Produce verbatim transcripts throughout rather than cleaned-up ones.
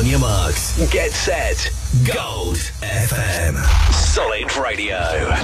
on your marks. Get set. Gold F M. Solid Radio.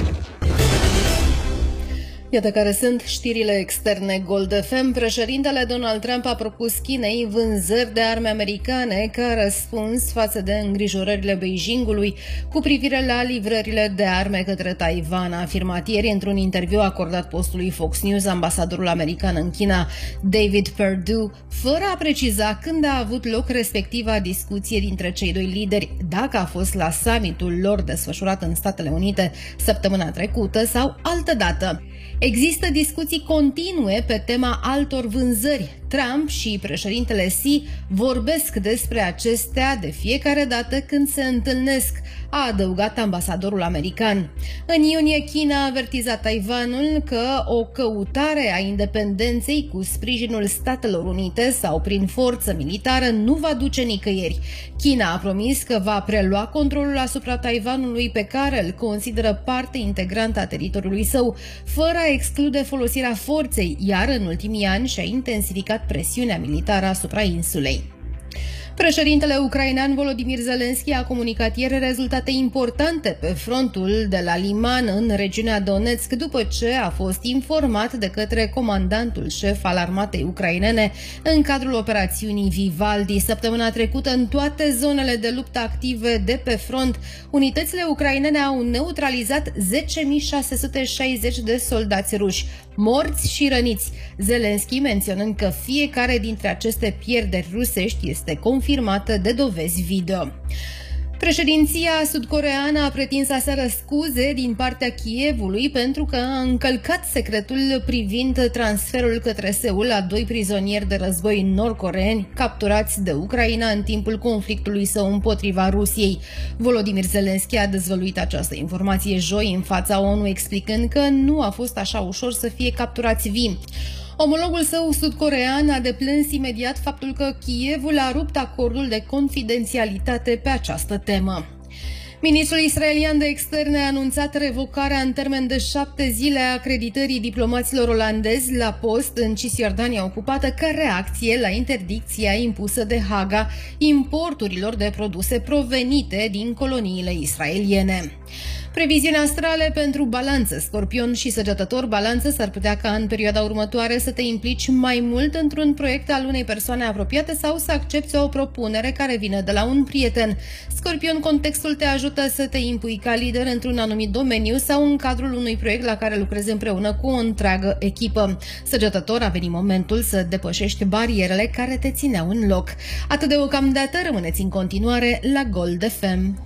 Iată care sunt știrile externe Gold F M. Președintele Donald Trump a propus Chinei vânzări de arme americane ca răspuns față de îngrijorările Beijingului cu privire la livrările de arme către Taiwan. A afirmat ieri într-un interviu acordat postului Fox News ambasadorul american în China, David Perdue, fără a preciza când a avut loc respectiva discuție dintre cei doi lideri, dacă a fost la summitul lor desfășurat în Statele Unite săptămâna trecută sau altădată. Există discuții continue pe tema altor vânzări. Trump și președintele Xi vorbesc despre acestea de fiecare dată când se întâlnesc, a adăugat ambasadorul american. În iunie, China a avertizat Taiwanul că o căutare a independenței cu sprijinul Statelor Unite sau prin forță militară nu va duce nicăieri. China a promis că va prelua controlul asupra Taiwanului, pe care îl consideră parte integrantă a teritoriului său, fără a exclude folosirea forței, iar în ultimii ani și-a intensificat presiunea militară asupra insulei. Președintele ucrainean Volodymyr Zelensky a comunicat ieri rezultate importante pe frontul de la Liman în regiunea Donetsk, după ce a fost informat de către comandantul șef al armatei ucrainene în cadrul operațiunii Vivaldi. Săptămâna trecută, în toate zonele de luptă active de pe front, unitățile ucrainene au neutralizat zece mii șase sute șaizeci de soldați ruși, morți și răniți. Zelensky menționând că fiecare dintre aceste pierderi rusești este confirmată de dovezi video. Președinția sud-coreeană a pretins aseară scuze din partea Kievului pentru că a încălcat secretul privind transferul către Seul a doi prizonieri de război nord-coreeni capturați de Ucraina în timpul conflictului său împotriva Rusiei. Volodymyr Zelensky a dezvăluit această informație joi în fața O N U, explicând că nu a fost așa ușor să fie capturați vii. Omologul său sud-coreean a deplâns imediat faptul că Kievul a rupt acordul de confidențialitate pe această temă. Ministrul israelian de externe a anunțat revocarea în termen de șapte zile a acreditării diplomaților olandezi la post în Cisjordania ocupată ca reacție la interdicția impusă de Haga importurilor de produse provenite din coloniile israeliene. Previziuni astrale pentru Balanță, Scorpion și Săgetător. Balanță, s-ar putea ca în perioada următoare să te implici mai mult într-un proiect al unei persoane apropiate sau să accepți o propunere care vine de la un prieten. Scorpion, contextul te ajută să te impui ca lider într-un anumit domeniu sau în cadrul unui proiect la care lucrezi împreună cu o întreagă echipă. Săgetător, a venit momentul să depășești barierele care te țineau în loc. Atât deocamdată, rămâneți în continuare la Gold F M.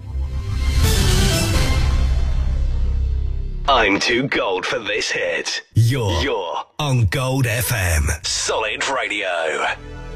I'm too gold for this hit. You're, You're on Gold F M. Solid Radio.